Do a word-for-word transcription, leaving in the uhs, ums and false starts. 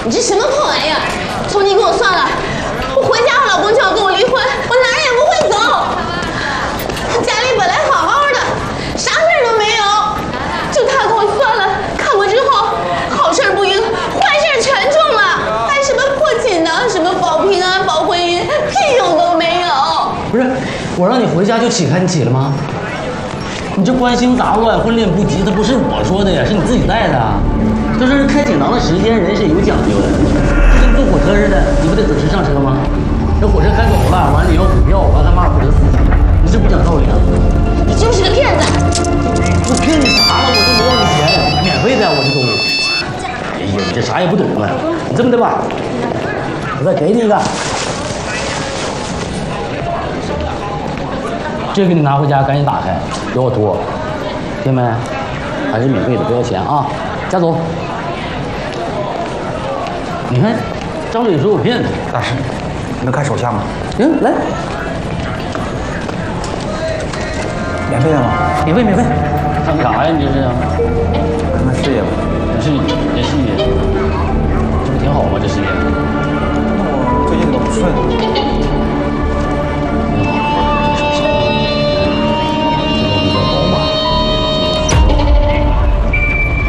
你这什么破玩意儿？从你给我算了，我回家我老公就要跟我离婚，我哪儿也不会走。家里本来好好的，啥事儿都没有，就他给我算了，看过之后，好事不应，坏事全中了，还什么破锦囊，什么保平安、保婚姻，屁用都没有。 不是，我让你回家就起开，你起了吗？你这关心杂乱，婚恋不急，这不是我说的呀，是你自己带的。就是开锦囊的时间，人是有讲究的。就跟坐火车似的，你不得准时上车吗？这火车开走了，完了你要补票，完他妈不得死。你是不讲道理啊？ 你就是个骗子！ 我骗你啥了？我都没要你钱，免费的，我这都。哎呀，你这啥也不懂啊！你这么的吧，我再给你一个。这个给你拿回家，赶紧打开，给我脱，听没？还是免费的，不要钱啊！家走。你看，张嘴说我骗子。 大师，能看手相吗？ 行，来， 免费的吗？ 免费免费。干啥呀？你这是？ 看看事业吧。 是你这事业。